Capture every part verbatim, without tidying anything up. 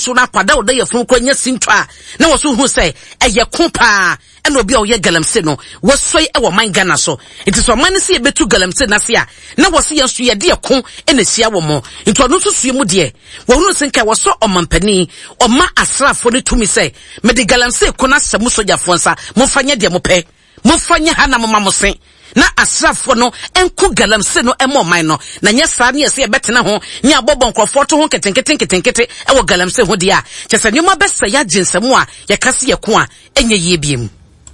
so na kwada wo da ye fun kwanya sintwa na wo so hu say eye kopa ena obi a wo ye galamse no wo soi e wo man Ghana so enti so man se e betu galamse na se a na wo se ye so ye de ko ena sia wo mo enti ono so sue mu de wo hu se nka wo so omampani oma asrafo ne tumi say me de galamse ko na semu sojafo nsa mo fanya de mo pe mo fanya ha na mo ma mo sen na asrafo no enko galamse no emo man no na nya sa ne se betena ho nya bobon nkrofo to ho ketenkete ketenkete e wo galamse ho dia chese nyoma besa ya jinsemu a ya kase ye ko a enye ye biem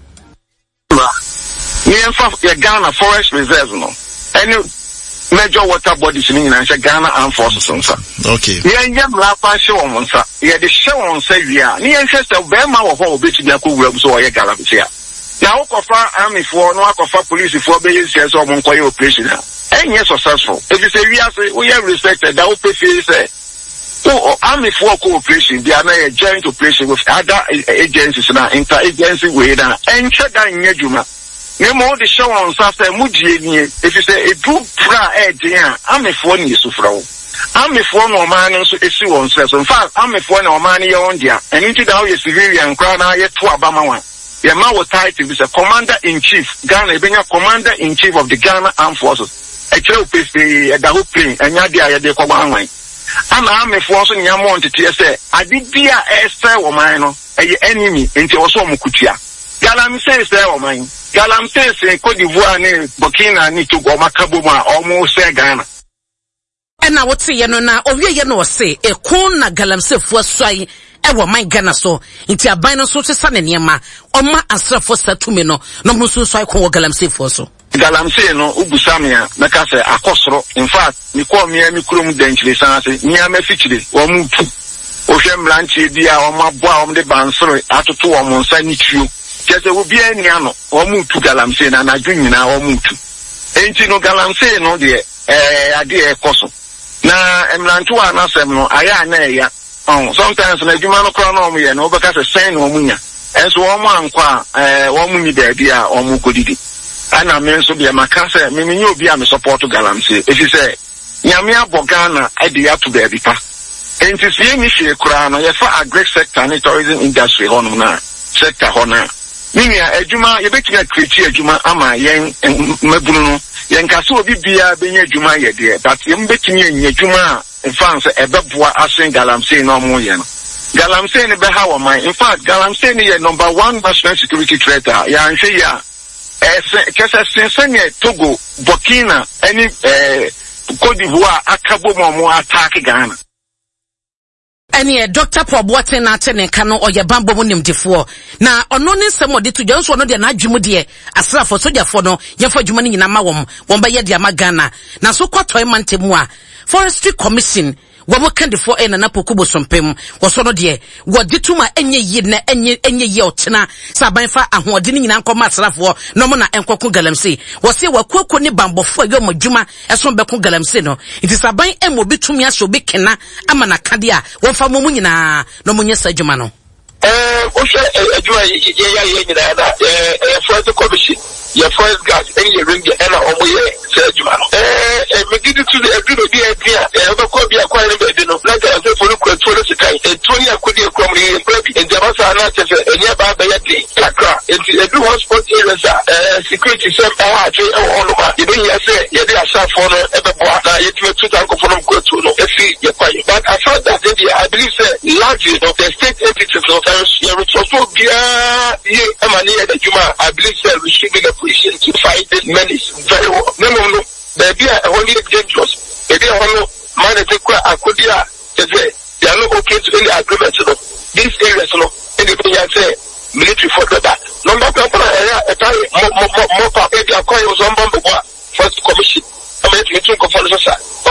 ni enfa ye Ghana Forest Reserve no any major water bodies ni na Ghana Armed Forces nsa okay ye nya mla pa hye won nsa ye de hye won nsa wia ni ye hye se be ma wo ho obeti bia ko wura so wo ye galamse a na ukofa army for no ukofa police for be yes so mo nkoye operation enye successful if you say we are say we are respected that we pay say oh army for cooperation they are na a joint operation with other agencies na inter agency way na enche da nya djuma ne mo de show on say mudie ni if you say a group fra e dia army for ni so fra wo army for no man no so esi won so in fact army for no man ye on dia enti da wo ye civilian kra na ye to abama wan the man was title is a commander-in-chief. Ghana, being a commander-in-chief of the Ghana Armed Forces. A trail piece, the whole plane, and Yadia, the Kobanway. I'm a army force in Yamont to say, I did be a star or mine, a enemy into Osomukutia. Galam says there or mine. Galam says, Cote d'Ivoire, Burkina, need to go Makabuma, almost say Ghana. And I would say, you know, now, or you know, say, a corner galamse for swai. Ewa my Ghana so inti abano so se sane niema oma asrafo satumi no no musu so ikon galamse fo so galamse no ubusamia meka se akosoro in fact mi ko mi mi krom denchile sanase nya ma fichire wo mu tu o hwe mranche bia o ma boa o de bansoro atoto wo mo nsa ni tuo kese wo bia nia no wo mu tu galamse na na dwunyina wo mu tu enti no galamse no de eh ade e koso na emranche wa na sem no aya na eya. Oh, sometimes na juma no kra no mo ye no obeka se sen no munya enso wo mo ankwa eh wo mu ni baabi a wo mu kodidi ana me nso bia maka se me menye obi a me support galamse efi se nyame abogana e de ato baabi pa enti sie ni hwe kra no ye fa agri sector and tourism industry hono na sector hono ninia adwuma ye betia create adwuma ama yen mabunu no yen ka se obi bia benya adwuma ye de but ye mbetimi enya adwuma in fact ebeboa asen galamse no mo ye no galamse ne be ha wo man in fact galamse ne ye number one national security threat ya nhwe ya eh kesa sensene Togo Burkina any eh Cote d'Ivoire akabo mo mo attack Ghana. Any Doctor Poboate na tene kano oye bambo mu nimdefo na ono ne nsem ode to dwanso no de na adwumu de asrafo sojafo no yefa adwuma ni nyina ma wom won ba ye de ama Ghana na so kwatoi mantemu a Forestry Commission wo can de for ena na pokubo sompem wo so no de wo dituma enye yi na enye enye yi otena saban fa ahode ni nyina nkoma asrafo no mo na enkoko galamse wo se wakoko ni bambofo yo modwuma eso beko galamse no iti saban emo bitumi aso bi kena ama na kade a wo fa mo nyina no mo nyesa adwuma no eh o se adwuma ye ya ye nyina da eh Forestry Commission your first gas any ring the ena omo ye se adwuma no eh eh me did to the adwuma bi adwuma eh be ko bi akwa ni be no like I say for the control the kai e twenty akodi ekrom ni plebi en jaba sa na che enya ba ba ye dey kakra enti edu hospital areas eh security sem e ha twe e wo no ba ye be ye say ye dey asafo no e be boa na ye twe two tanko for no ko to no e fi ye kwai but I thought that they, I believe say largely of the state entities of ye resource bia ye e ma ni ye adwuma I believe say we should be the to fight this menace very well. No, no, no. Baby, I only dangerous. Baby, I want to manage to quite a good year. They are not okay to any agreement. You know. These areas, you know, anything I say, military for the back. Number one, a time more, more, more, more, more, maybe I call you some bomb first commission. I'm making it to follow society.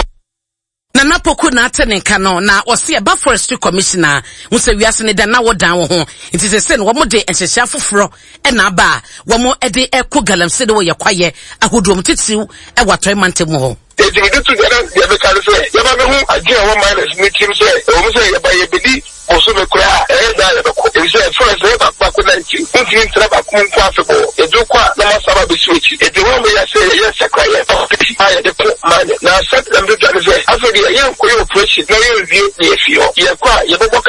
Na napoku na atene kano na osi eba Forestry Commissioner unse wiase ne da na wodan wo ho nti se se no wo de enhyehya foforo e na ba wo mo e de eko galamse de wo ye kwaye ahodom titiw e watoi mantemu ho they did together the make say you ba me hu agye wo minus me team say wo mo say ye ba ye bedi oso me kura e da ye ko e say first e ba ba ko nanti unti ntra ba ko nko afebo e do kwa na masaba be switch e de wo me ya say ye sakwaye o aye de ko man na set them do say afedi ye ko yo operation na ye vie ye fio ye kwa ye bo